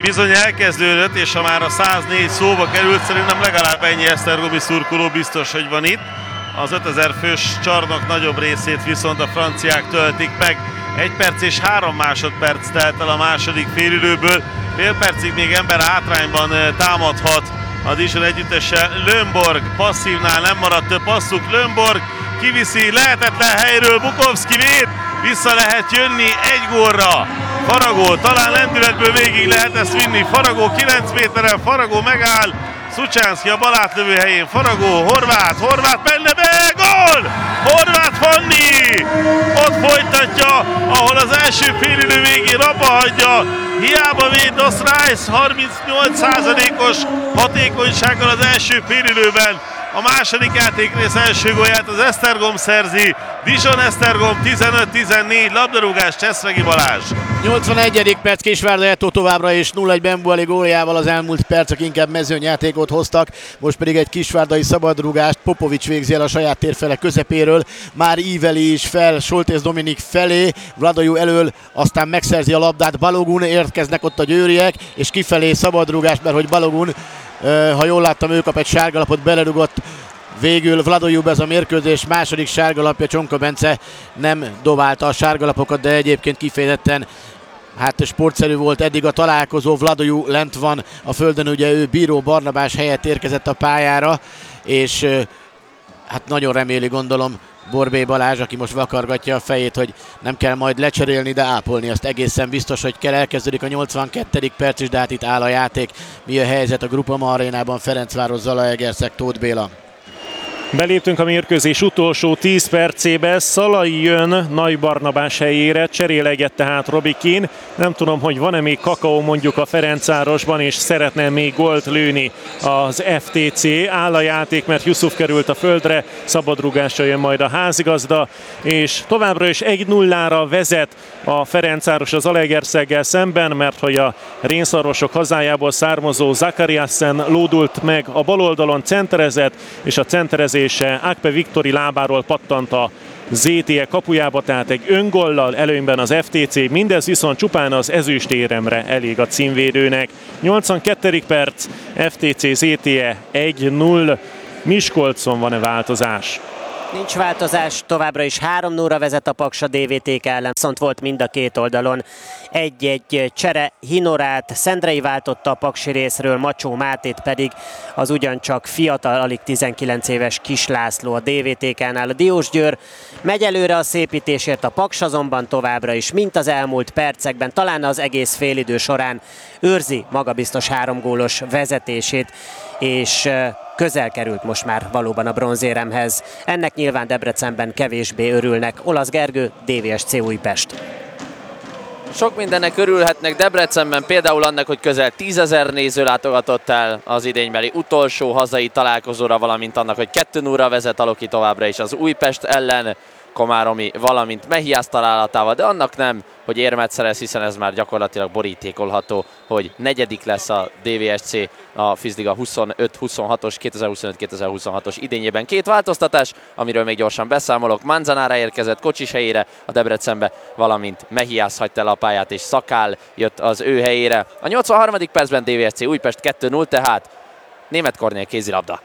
Bizony elkezdődött, és ha már a 104 szóba került, szerintem legalább ennyi esztergomi szurkoló biztos, hogy van itt. Az 5000 fős csarnok nagyobb részét viszont a franciák töltik meg. 1 perc és 3 másodperc telt el a második félidőből. Fél percig még ember hátrányban támadhat a Dijon együttese. Lönnborg passzívnál nem maradt több passzuk. Lönnborg kiviszi lehetetlen helyről, Bukovszki véd, vissza lehet jönni egy gólra. Faragó, talán lendületből végig lehet ezt vinni. Faragó 9 méteren, Faragó megáll. Szucsánszky a bal átlövő helyén, Faragó, Horváth menne be, gól! Horváth Fanni! Ott folytatja, ahol az első félidő végén abba hagyja. Hiába véd Dos Reis 38%-os hatékonysággal az első félidőben. A második játékrész első gólját az Esztergom szerzi. Dijon-Esztergom 15-14, labdarúgás Cseszregi Balázs. 81. perc, Kisvárda Eto továbbra is 0-1 Benbuali góljával az elmúlt percek inkább mezőnyjátékot hoztak. Most pedig egy kisvárdai szabadrúgást Popovics végzi el a saját térfele közepéről. Már íveli is fel Soltész Dominik felé, Vladojú elől, aztán megszerzi a labdát Balogun, érkeznek ott a győriek, és kifelé szabadrúgás, mert hogy Balogun, ha jól láttam, ő kap egy sárgalapot, belerugott végül Vladojú ez a mérkőzés második sárgalapja. Csonka Bence nem dobálta a sárgalapokat, de egyébként kifejezetten sportszerű volt eddig a találkozó. Vladojú lent van a földön, ugye ő Bíró Barnabás helyett érkezett a pályára, és nagyon reméli, gondolom, Borbély Balázs, aki most vakargatja a fejét, hogy nem kell majd lecserélni, de ápolni azt egészen biztos, hogy kell. Elkezdődik a 82. perc is, de itt áll a játék. Mi a helyzet a Groupama arénában? Ferencváros, Zalaegerszeg, Tóth Béla. Beléptünk a mérkőzés utolsó 10 percébe, Szalai jön Nagy Barnabás helyére, cseréleget tehát Robi Keane. Nem tudom, hogy van-e még kakaó mondjuk a Ferencvárosban, és szeretne még gólt lőni az FTC. Áll a játék, mert Yusuf került a földre, szabadrúgásra jön majd a házigazda, és továbbra is 1-0-ra vezet a Ferencváros az Zalaegerszeggel szemben, mert hogy a rénszarvasok hazájából származó Zakariasen lódult meg a bal oldalon, centerezett, és a centerezés Akpe Viktori lábáról pattant a ZTE kapujába, tehát egy öngollal előnyben az FTC, mindez viszont csupán az ezüstéremre elég a címvédőnek. 82. perc, FTC ZTE 1-0, Miskolcon van-e változás? Nincs változás, továbbra is 3-0-ra vezet a Paks a DVTK ellen, viszont volt mind a két oldalon egy-egy csere. Hinorát Szendrei váltotta a paksi részről, Macsó Mátét pedig az ugyancsak fiatal, alig 19 éves Kis László a DVTK-nál. A Diósgyőr megy előre a szépítésért, a Paks azonban továbbra is, mint az elmúlt percekben, talán az egész félidő során őrzi magabiztos 3 gólos vezetését, és közel került most már valóban a bronzéremhez. Ennek nyilván Debrecenben kevésbé örülnek. Olasz Gergő, DVSC Újpest. Sok mindennek örülhetnek Debrecenben, például annak, hogy közel 10 000 néző látogatott el az idénybeli utolsó hazai találkozóra, valamint annak, hogy 2-0-ra vezet a Loki továbbra is az Újpest ellen, Komáromi, valamint Mehiász találatával, de annak nem, hogy érmet szerez, hiszen ez már gyakorlatilag borítékolható, hogy negyedik lesz a DVSC a Fizliga 25-26-os, 2025-2026-os idényében. 2 változtatás, amiről még gyorsan beszámolok. Manzanára érkezett Kocsis helyére a Debrecenbe, valamint Mehiász hagyta el a pályát, és Szakál jött az ő helyére. A 83. percben DVSC Újpest 2-0, tehát Németh Kornél kézilabda.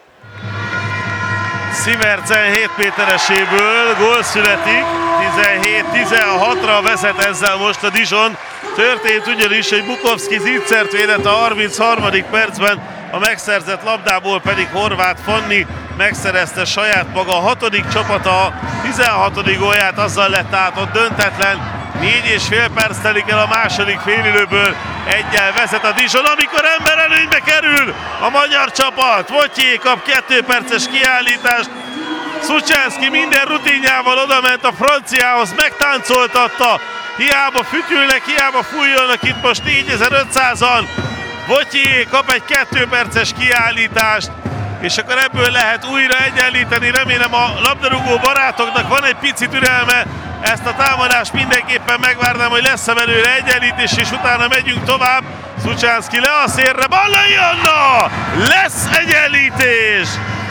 Szivercen 7 métereséből gól születik, 17-16-ra vezet ezzel most a Dijon. Történt ugyanis, hogy Bukovszki zicsert védett a 33. percben, a megszerzett labdából pedig Horváth Fanni megszerezte saját maga a 6. csapata, a 16. gólját, azzal lett át ott döntetlen. 4,5 perc telik el a második félidőből, 1-jel vezet a Dijon, amikor ember előnybe kerül a magyar csapat. Votyé kap 2 perces kiállítást, Szucsánszky minden rutinjával odament a franciához, megtáncoltatta, hiába fütyülnek, hiába fújolnak itt most 4500-an. Votyé kap egy 2 perces kiállítást, és akkor ebből lehet újra egyenlíteni. Remélem a labdarúgó barátoknak van egy pici türelme, ezt a támadást mindenképpen megvárnám, hogy lesz-e belőle egyenlítés, és utána megyünk tovább. Szucsánszky le a szélre, Ballai Anna! Lesz egyenlítés!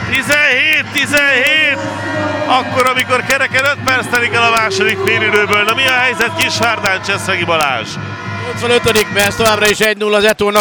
17-17, akkor, amikor kereken 5 perc telik el a második félidőből. Na mi a helyzet Kisvárdán, Cseszregi Balázs? 85. perc, továbbra is 1-0 az Etónak.